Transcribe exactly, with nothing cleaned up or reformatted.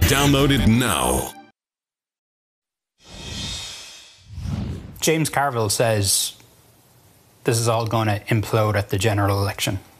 Download it now. James Carville says this is all going to implode at the general election.